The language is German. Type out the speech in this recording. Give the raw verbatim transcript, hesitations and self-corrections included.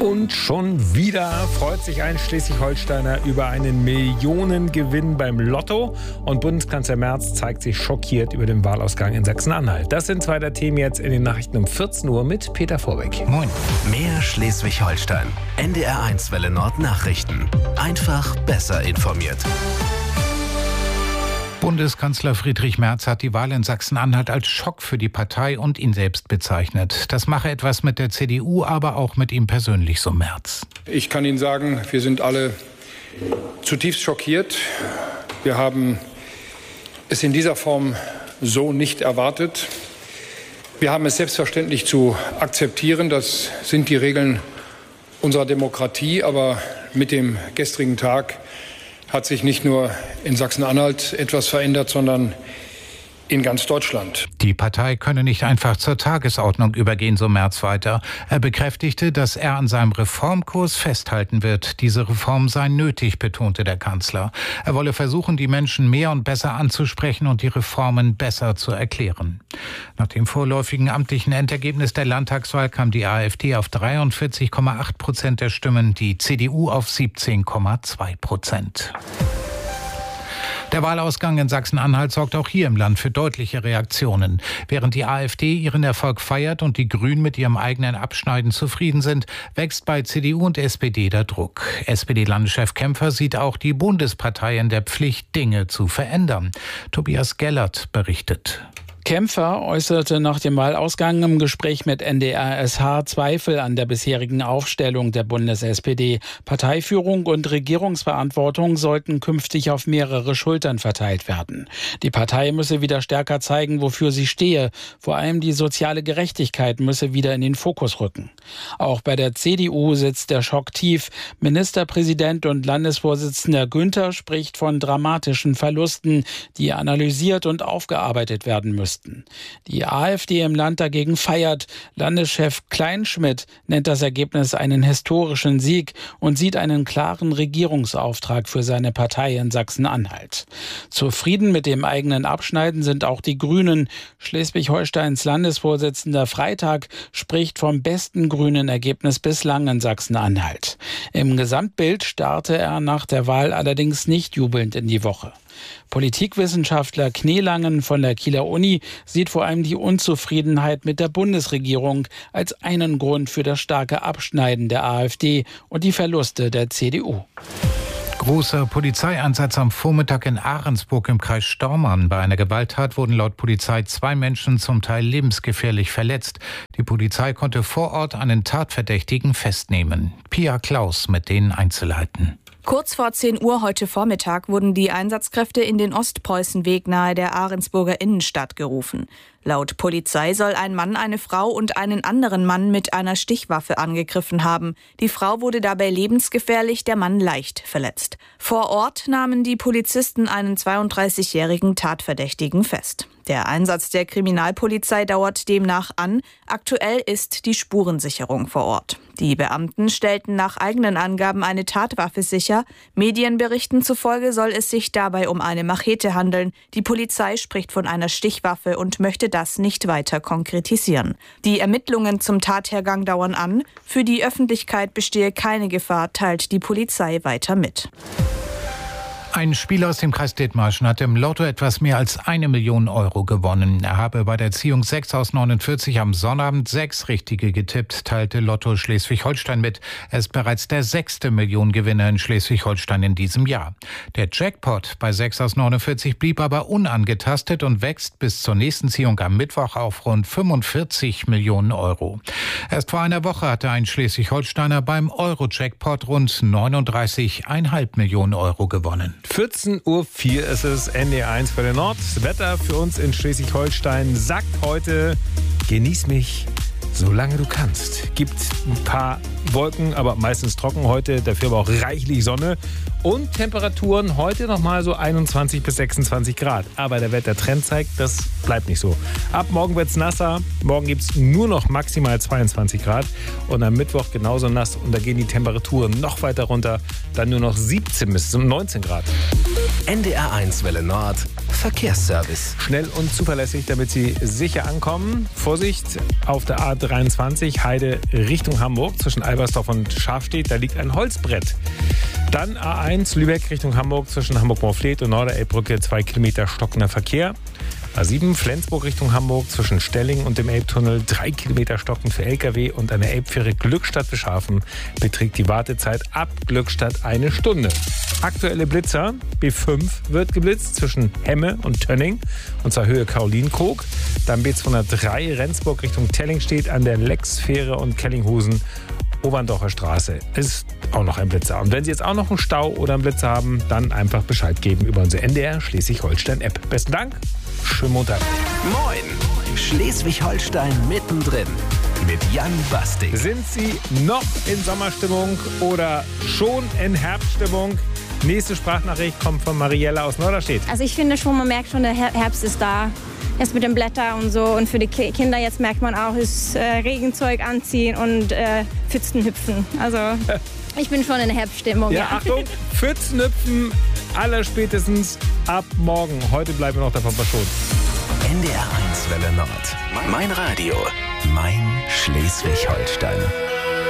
Und schon wieder freut sich ein Schleswig-Holsteiner über einen Millionengewinn beim Lotto. Und Bundeskanzler Merz zeigt sich schockiert über den Wahlausgang in Sachsen-Anhalt. Das sind zwei der Themen jetzt in den Nachrichten um vierzehn Uhr mit Peter Vorbeck. Moin. Mehr Schleswig-Holstein. N D R eins Welle Nord Nachrichten. Einfach besser informiert. Bundeskanzler Friedrich Merz hat die Wahl in Sachsen-Anhalt als Schock für die Partei und ihn selbst bezeichnet. Das mache etwas mit der C D U, aber auch mit ihm persönlich, so Merz. Ich kann Ihnen sagen, wir sind alle zutiefst schockiert. Wir haben es in dieser Form so nicht erwartet. Wir haben es selbstverständlich zu akzeptieren. Das sind die Regeln unserer Demokratie. Aber mit dem gestrigen Tag hat sich nicht nur in Sachsen-Anhalt etwas verändert, sondern in ganz Deutschland. Die Partei könne nicht einfach zur Tagesordnung übergehen, so Merz weiter. Er bekräftigte, dass er an seinem Reformkurs festhalten wird. Diese Reform sei nötig, betonte der Kanzler. Er wolle versuchen, die Menschen mehr und besser anzusprechen und die Reformen besser zu erklären. Nach dem vorläufigen amtlichen Endergebnis der Landtagswahl kam die AfD auf dreiundvierzig Komma acht Prozent der Stimmen, die C D U auf siebzehn Komma zwei Prozent. Der Wahlausgang in Sachsen-Anhalt sorgt auch hier im Land für deutliche Reaktionen. Während die AfD ihren Erfolg feiert und die Grünen mit ihrem eigenen Abschneiden zufrieden sind, wächst bei C D U und S P D der Druck. S P D-Landeschef Kämpfer sieht auch die Bundespartei in der Pflicht, Dinge zu verändern. Tobias Gellert berichtet. Kämpfer äußerte nach dem Wahlausgang im Gespräch mit N D R S H Zweifel an der bisherigen Aufstellung der Bundes-S P D. Parteiführung und Regierungsverantwortung sollten künftig auf mehrere Schultern verteilt werden. Die Partei müsse wieder stärker zeigen, wofür sie stehe. Vor allem die soziale Gerechtigkeit müsse wieder in den Fokus rücken. Auch bei der C D U sitzt der Schock tief. Ministerpräsident und Landesvorsitzender Günther spricht von dramatischen Verlusten, die analysiert und aufgearbeitet werden müssen. Die AfD im Land dagegen feiert. Landeschef Kleinschmidt nennt das Ergebnis einen historischen Sieg und sieht einen klaren Regierungsauftrag für seine Partei in Sachsen-Anhalt. Zufrieden mit dem eigenen Abschneiden sind auch die Grünen. Schleswig-Holsteins Landesvorsitzender Freitag spricht vom besten grünen Ergebnis bislang in Sachsen-Anhalt. Im Gesamtbild starrte er nach der Wahl allerdings nicht jubelnd in die Woche. Politikwissenschaftler Knelangen von der Kieler Uni sieht vor allem die Unzufriedenheit mit der Bundesregierung als einen Grund für das starke Abschneiden der AfD und die Verluste der C D U. Großer Polizeieinsatz am Vormittag in Ahrensburg im Kreis Stormarn. Bei einer Gewalttat wurden laut Polizei zwei Menschen zum Teil lebensgefährlich verletzt. Die Polizei konnte vor Ort einen Tatverdächtigen festnehmen. Pia Klaus mit den Einzelheiten. Kurz vor zehn Uhr heute Vormittag wurden die Einsatzkräfte in den Ostpreußenweg nahe der Ahrensburger Innenstadt gerufen. Laut Polizei soll ein Mann eine Frau und einen anderen Mann mit einer Stichwaffe angegriffen haben. Die Frau wurde dabei lebensgefährlich, der Mann leicht verletzt. Vor Ort nahmen die Polizisten einen zweiunddreißigjährigen Tatverdächtigen fest. Der Einsatz der Kriminalpolizei dauert demnach an. Aktuell ist die Spurensicherung vor Ort. Die Beamten stellten nach eigenen Angaben eine Tatwaffe sicher. Medienberichten zufolge soll es sich dabei um eine Machete handeln. Die Polizei spricht von einer Stichwaffe und möchte das nicht weiter konkretisieren. Die Ermittlungen zum Tathergang dauern an. Für die Öffentlichkeit bestehe keine Gefahr, teilt die Polizei weiter mit. Ein Spieler aus dem Kreis Dithmarschen hat im Lotto etwas mehr als eine Million Euro gewonnen. Er habe bei der Ziehung sechs aus neunundvierzig am Sonnabend sechs Richtige getippt, teilte Lotto Schleswig-Holstein mit. Er ist bereits der sechste Millionengewinner in Schleswig-Holstein in diesem Jahr. Der Jackpot bei sechs aus neunundvierzig blieb aber unangetastet und wächst bis zur nächsten Ziehung am Mittwoch auf rund fünfundvierzig Millionen Euro. Erst vor einer Woche hatte ein Schleswig-Holsteiner beim Euro-Jackpot rund neununddreißig Komma fünf Millionen Euro gewonnen. vierzehn Uhr vier ist es, N D R eins Welle Nord. Das Wetter für uns in Schleswig-Holstein sagt heute: Genieß mich, solange du kannst. Gibt ein paar Wolken, aber meistens trocken heute, dafür aber auch reichlich Sonne. Und Temperaturen heute nochmal so einundzwanzig bis sechsundzwanzig Grad. Aber der Wettertrend zeigt, das bleibt nicht so. Ab morgen wird's nasser. Morgen gibt's nur noch maximal zweiundzwanzig Grad. Und am Mittwoch genauso nass. Und da gehen die Temperaturen noch weiter runter. Dann nur noch siebzehn bis neunzehn Grad. N D R eins Welle Nord, Verkehrsservice. Schnell und zuverlässig, damit Sie sicher ankommen. Vorsicht auf der A dreiundzwanzig Heide Richtung Hamburg zwischen Albersdorf und Schafstedt. Da liegt ein Holzbrett. Dann A eins Lübeck Richtung Hamburg zwischen Hamburg-Morfleet und Norderelbbrücke. Zwei Kilometer stockender Verkehr. A sieben Flensburg Richtung Hamburg zwischen Stelling und dem Elbtunnel. Drei Kilometer stockend für L K W und eine Elbfähre Glückstadt Beschafen beträgt die Wartezeit ab Glückstadt eine Stunde. Aktuelle Blitzer. B fünf wird geblitzt zwischen Hemme und Tönning und zwar Höhe Karolinenkrog. Dann B zweihundertdrei Rendsburg Richtung Telling steht an der Lexfähre und Kellinghusen. Oberndorfer Straße ist auch noch ein Blitzer. Und wenn Sie jetzt auch noch einen Stau oder einen Blitzer haben, dann einfach Bescheid geben über unsere N D R Schleswig-Holstein-App. Besten Dank, schönen Montag. Moin, Schleswig-Holstein mittendrin mit Jan Basting. Sind Sie noch in Sommerstimmung oder schon in Herbststimmung? Nächste Sprachnachricht kommt von Mariella aus Norderstedt. Also ich finde schon, man merkt schon, der Herbst ist da. Jetzt mit den Blättern und so. Und für die Kinder jetzt merkt man auch, das äh, Regenzeug anziehen und äh, Pfützen hüpfen. Also ich bin schon in der Herbststimmung. Ja, Ja, Achtung, Pfützen hüpfen allerspätestens ab morgen. Heute bleiben wir noch davon verschont. N D R eins Welle Nord. Mein Radio, mein Schleswig-Holstein.